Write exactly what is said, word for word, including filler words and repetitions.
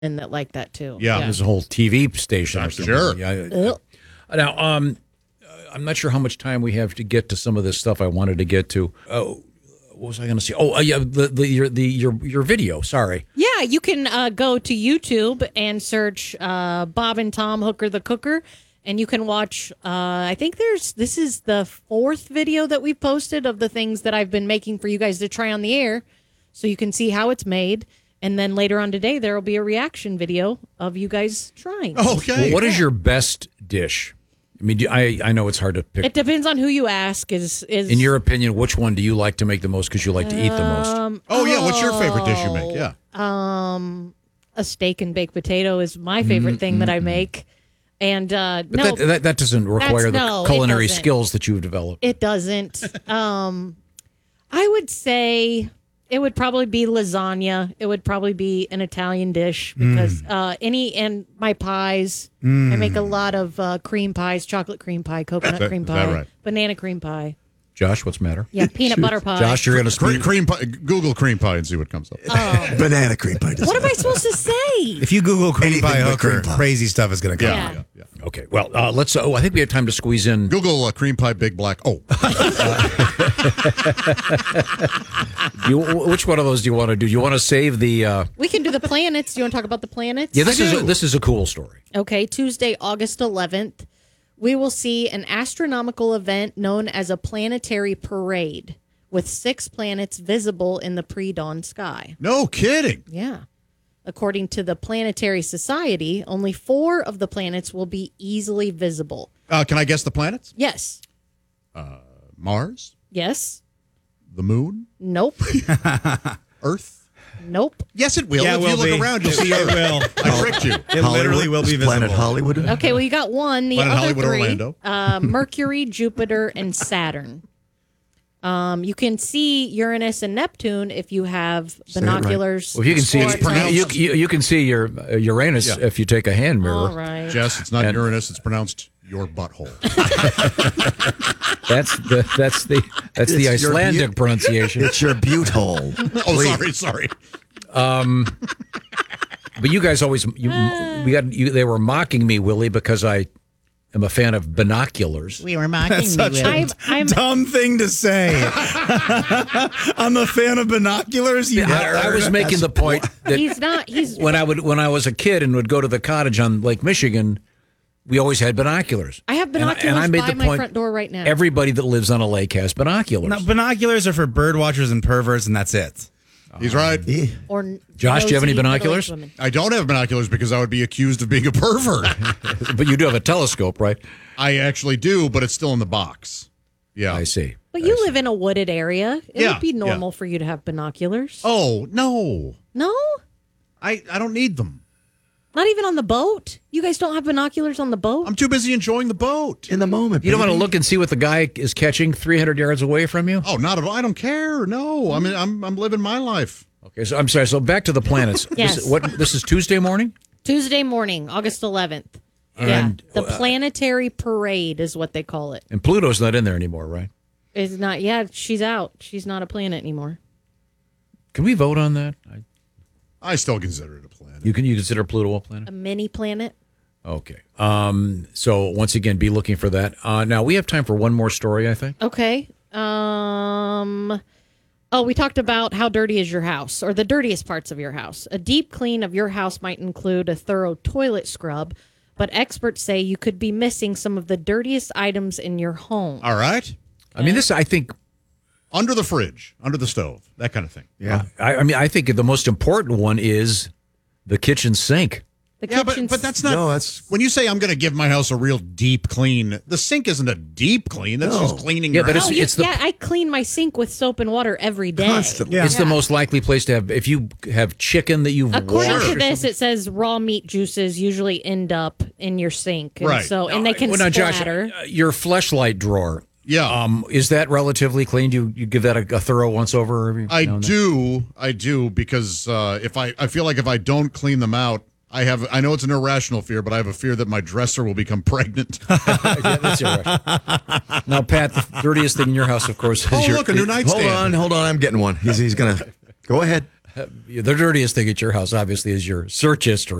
and that like that too. Yeah, yeah. there's a whole T V station. I'm or something. sure. Yeah. Now, um, I'm not sure how much time we have to get to some of this stuff I wanted to get to. Oh, what was I going to say? Oh, uh, yeah, the the your the your your video. Sorry. Yeah, you can uh, go to YouTube and search uh, Bob and Tom Hooker the Cooker, and you can watch. Uh, I think there's this is the fourth video that we posted of the things that I've been making for you guys to try on the air, so you can see how it's made. And then later on today, there will be a reaction video of you guys trying. Okay. Well, what is your best dish? I mean, do, I I know it's hard to pick. It depends on who you ask. Is is In your opinion, which one do you like to make the most because you like to eat the most? Um, Oh, yeah. What's your favorite dish you make? Yeah. Um, a steak and baked potato is my favorite thing that I make, and uh, But no, that, that that doesn't require the no, it culinary doesn't. skills that you've developed. it doesn't. um, I would say it would probably be lasagna. It would probably be an Italian dish because uh, any and my pies. I make a lot of uh, cream pies, chocolate cream pie, coconut That- cream is that pie, right? banana cream pie. Josh, what's the matter? Yeah, peanut butter pie. Josh, you're going to Cre- speak. cream pie, Google cream pie and see what comes up. Banana cream pie. What am I supposed to say? If you Google cream Anything pie but hooker, cream pie. crazy stuff is going to come. Yeah. Yeah. yeah, yeah. Okay, well, uh, let's. Oh, I think we have time to squeeze in. Google uh, cream pie big black. Oh, You, which one of those do you want to do? Do you want to save the? Uh, We can do the planets. Do you want to talk about the planets? yeah, this is a, this is a cool story. Okay, Tuesday, August eleventh, we will see an astronomical event known as a planetary parade with six planets visible in the pre-dawn sky. no kidding. Yeah. According to the Planetary Society, only four of the planets will be easily visible. Uh, can I guess the planets? Yes. Mars, Yes. the moon, Nope. Earth. Nope. Yes, it will. Yeah, if it you will look be. around, you'll see It Earth. will. I tricked you. It literally will be Is visible. Planet Hollywood. Okay, well, you got one. The Planet other Hollywood, three, Orlando. uh, Mercury, Jupiter, and Saturn. Um, you can see Uranus and Neptune if you have it right. binoculars. Well, if you can see, or a pronounced- you, telescope. you, you can see your uh, Uranus Yeah. if you take a hand mirror. All right. Jess, it's not And- Uranus. It's pronounced your butthole. That's the that's the that's the It's your Icelandic bu- pronunciation. It's your butte hole. oh, sorry, sorry. But you guys always you, we got you, they were mocking me, Willie, because I am a fan of binoculars. We were mocking That's me such with a I'm- I'm- dumb thing to say. I'm a fan of binoculars. You I, I was making the point that He's not. He's when I would when I was a kid and would go to the cottage on Lake Michigan, we always had binoculars. I have And I- binoculars and I made by the my point, front door right now. Everybody that lives on a lake has binoculars. No, binoculars are for bird watchers and perverts, and that's it. He's right. Yeah. or Josh, do you have any nosy binoculars? middle-aged women. I don't have binoculars because I would be accused of being a pervert. But you do have a telescope, right? I actually do, but it's still in the box. Yeah. I see. But you live in a wooded area. It Yeah, would be normal yeah. for you to have binoculars. Oh, no. No, I, I don't need them. not even on the boat. You guys don't have binoculars on the boat. I'm too busy enjoying the boat. In the moment. You don't want to baby. look and see what the guy is catching three hundred yards away from you? Oh, not at all. I don't care. No. I mean, I'm I'm living my life. Okay, so I'm sorry. So back to the planets. Yes. This, what this is Tuesday morning? Tuesday morning, August eleventh. Yeah, And, the uh, planetary parade is what they call it. And Pluto's not in there anymore, right? It's not. Yeah, she's out. She's not a planet anymore. Can we vote on that? I, I still consider it a planet. you can you consider Pluto a planet? A mini planet. Okay. Um. So once again, be looking for that. Uh, now we have time for one more story, I think. Okay. Um. Oh, we talked about how dirty is your house, or the dirtiest parts of your house. A deep clean of your house might include a thorough toilet scrub, but experts say you could be missing some of the dirtiest items in your home. All right. I mean, this I think. Under the fridge, under the stove, that kind of thing. Yeah. I, I mean, I think the most important one is the kitchen sink. The Yeah, but, kitchen but that's not. No, that's- when you say I'm going to give my house a real deep clean. The sink isn't a deep clean. That's No. just cleaning. Yeah, your but house. Oh, you- it's the- yeah, I clean my sink with soap and water every day. Constantly. Yeah. It's the most likely place to have if you have chicken that you've According washed to or this, something. it says raw meat juices usually end up in your sink, and Right. so and they can Well, now, Josh, splatter. uh, your fleshlight drawer. Yeah. Um, is that relatively clean? Do you, you give that a, a thorough once over? every I now and then? do, I do, because uh, if I, I feel like if I don't clean them out, I have, I know it's an irrational fear, but I have a fear that my dresser will become pregnant. Yeah, that's irrational. Now, Pat, the dirtiest thing in your house, of course, is oh, your. look, a new Hold nightstand. on, hold on. I'm getting one. He's, he's going to go ahead. The dirtiest thing at your house, obviously, is your search history.